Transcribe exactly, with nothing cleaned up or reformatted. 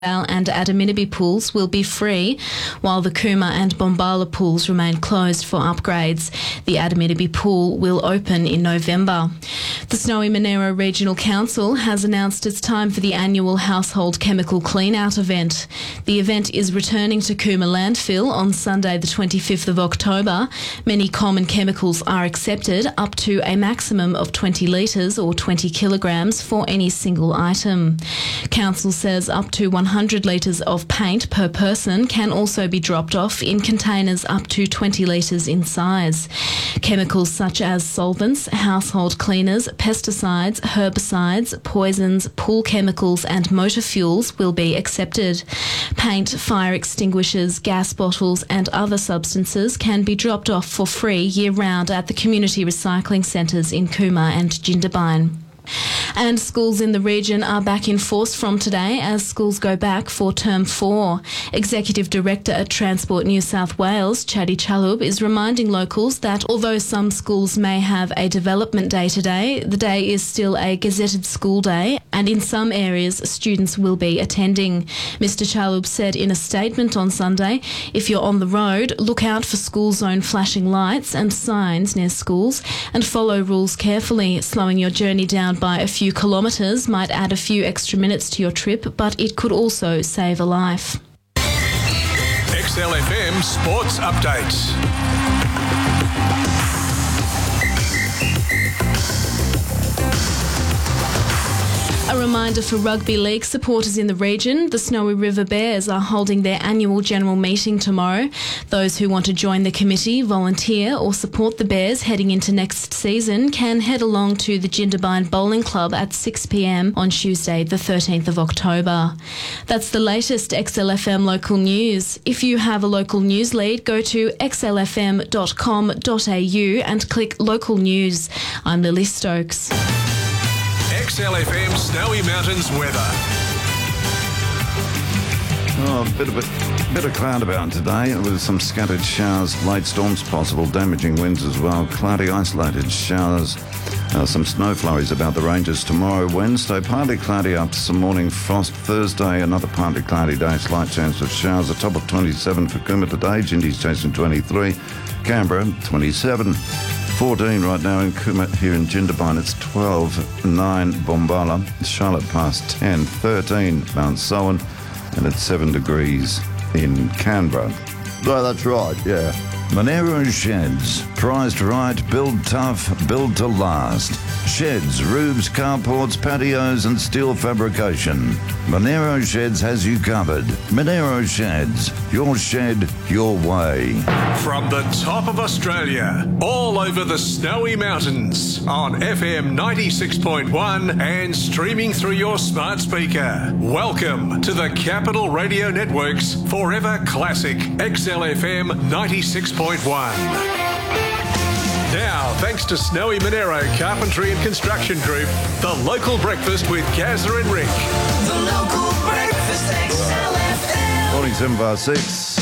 and Adaminaby pools will be free, while the Cooma and Bombala pools remain closed for upgrades. The Adaminaby pool will open in November. The Snowy Monaro Regional Council has announced it's time for the annual household chemical clean-out event. The event is returning to Cooma landfill on Sunday the twenty-fifth of October. Many common chemicals are accepted, up to a maximum of twenty litres or twenty kilograms for any single item. Council says up to one hundred litres of paint per person can also be dropped off in containers up to twenty litres in size. Chemicals such as solvents, household cleaners, pesticides, herbicides, poisons, pool chemicals and motor fuels will be accepted. Paint, fire extinguishers, gas bottles and other substances can be dropped off for free year-round at the community recycling centres in Cooma and Jindabyne. And schools in the region are back in force from today as schools go back for term four. Executive Director at Transport New South Wales, Chadi Chalub, is reminding locals that although some schools may have a development day today, the day is still a gazetted school day, and in some areas students will be attending. Mister Chalub said in a statement on Sunday, if you're on the road, look out for school zone flashing lights and signs near schools and follow rules carefully. Slowing your journey down by a few kilometres might add a few extra minutes to your trip, but it could also save a life. X L F M Sports Updates. A reminder for rugby league supporters in the region, the Snowy River Bears are holding their annual general meeting tomorrow. Those who want to join the committee, volunteer or support the Bears heading into next season can head along to the Jindabyne Bowling Club at six p m on Tuesday the thirteenth of October. That's the latest X L F M local news. If you have a local news lead, go to x l f m dot com dot a u and click local news. I'm Lily Stokes. X L F M Snowy Mountains weather. Oh, a bit of a bit of cloud about today with some scattered showers, late storms possible, damaging winds as well, cloudy isolated showers, uh, some snow flurries about the ranges tomorrow. Wednesday, partly cloudy after some morning frost. Thursday, another partly cloudy day, slight chance of showers. A top of twenty-seven for Cooma today, Jindy's chasing twenty-three, Canberra twenty-seven. fourteen right now in Cooma. Here in Jindabyne it's twelve, nine Bombala, Charlotte past ten, thirteen Mount Sowan, and it's seven degrees in Canberra. Oh, that's right, yeah. Monaro Sheds. Priced right, build tough, build to last. Sheds, roofs, carports, patios and steel fabrication. Monaro Sheds has you covered. Monaro Sheds. Your shed, your way. From the top of Australia, all over the Snowy Mountains, on F M ninety-six point one and streaming through your smart speaker. Welcome to the Capital Radio Network's Forever Classic X L F M ninety-six point one. Now, thanks to Snowy Monaro Carpentry and Construction Group, the local breakfast with Gazza and Rick. The local breakfast X L F M. Morning, seven past six.